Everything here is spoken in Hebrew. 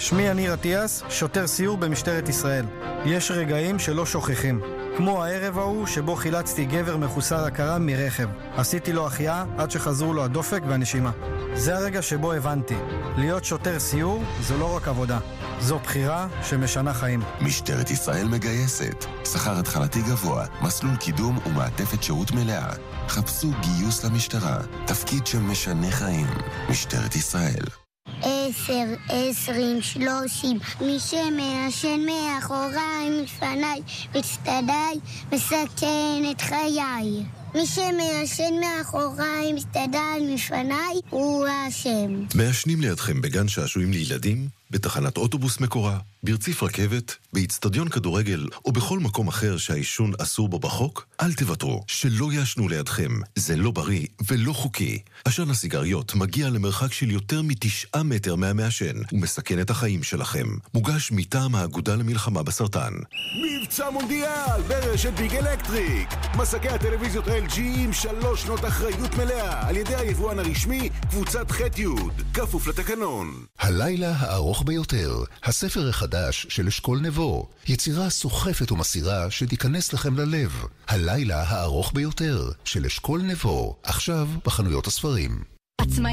שמי יניר אטיאס, שוטר סיור במשטרת ישראל. יש רגעים שלא שוכחים. כמו הערב ההוא שבו חילצתי גבר מחוסר הכרה מרכב. עשיתי לו החייאה עד שחזרו לו הדופק והנשימה. זה הרגע שבו הבנתי. להיות שוטר סיור זו לא רק עבודה. זו בחירה שמשנה חיים. משטרת ישראל מגייסת. שכר התחלתי גבוה, מסלול קידום ומעטפת שירות מלאה. חפשו גיוס למשטרה. תפקיד שמשנה חיים. משטרת ישראל. 10, 20, 30, מי שמעשן מאחוריי, מפניי, מצדדיי, מסכן את חיי. מי שמעשן מאחוריי, מצדדיי, מפניי, הוא האשם. מעשנים לידכם בגן שעשועים לילדים, בתחנת אוטובוס מקורה, ברציף רכבת, באצטדיון כדורגל או בכל מקום אחר שהעישון אסור בו בחוק, אל תוותרו, שלא יעשנו לידכם. זה לא בריא ולא חוקי. עשן הסיגריות מגיע למרחק של יותר מ9 מטר מהמעשן ומסכן את החיים שלכם. מוגש מטעם האגודה למלחמה בסרטן. מבצע מונדיאל ברשת ביג אלקטריק. מסקי הטלוויזיות LG עם 3 שנות אחריות מלאה על ידי היבואן הרשמי קבוצת ח'-י' כפוף לתקנון. הלילה הארוך ביותר, הספר החדש של אשכול נבו, יצירה סוחפת ומסירה שתיכנס לכם ללב. הלילה הארוך ביותר של אשכול נבו, עכשיו בחנויות הספרים.